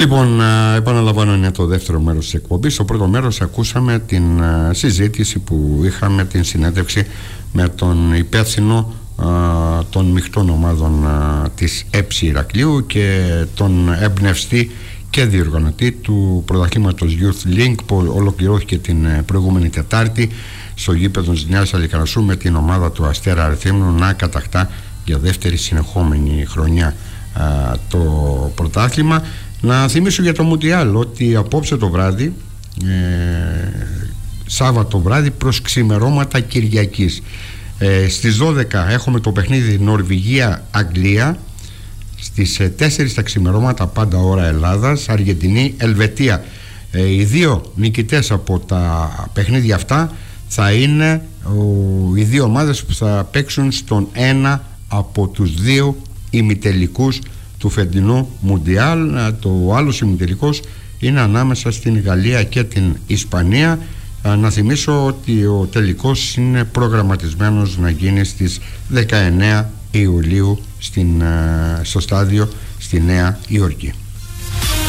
Λοιπόν, επαναλαμβάνω, είναι το δεύτερο μέρος της εκπομπής. Στο πρώτο μέρος ακούσαμε την συζήτηση που είχαμε, την συνέντευξη με τον υπεύθυνο των μειχτών ομάδων της ΕΠΣ Ηρακλείου και τον εμπνευστή και διοργανωτή του πρωταθλήματος Youth Link που ολοκληρώθηκε την προηγούμενη Τετάρτη στο γήπεδο της Νέας Αλικαρνασσού με την ομάδα του Αστέρα Αρθίμνου να κατακτά για δεύτερη συνεχόμενη χρονιά το πρωτάθλημα. Να θυμίσω για το Μουντιάλ ότι απόψε το βράδυ, Σάββατο βράδυ προς ξημερώματα Κυριακής, στις 12 έχουμε το παιχνίδι Νορβηγία-Αγγλία, στις 4 τα ξημερώματα πάντα ώρα Ελλάδας, Αργεντινή-Ελβετία. Οι δύο νικητές από τα παιχνίδια αυτά θα είναι οι δύο ομάδες που θα παίξουν στον ένα από τους δύο ημιτελικούς του φετινού Μουντιάλ. Το άλλο ημιτελικός είναι ανάμεσα στην Γαλλία και την Ισπανία. Να θυμίσω ότι ο τελικός είναι προγραμματισμένος να γίνει στις 19 Ιουλίου στο στάδιο στη Νέα Υόρκη.